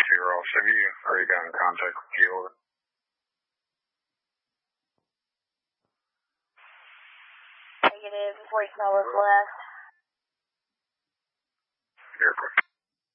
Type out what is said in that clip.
Ross. Have you already got in contact with Keeler? Negative. Voicemail was left. Aircraft.